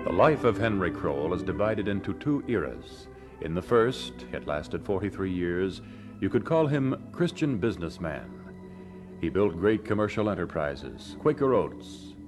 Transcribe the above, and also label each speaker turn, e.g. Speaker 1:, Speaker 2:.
Speaker 1: The life of Henry Kroll is divided into two eras. In the first, it lasted 43 years, you could call him Christian businessman. He built great commercial enterprises, Quaker Oats,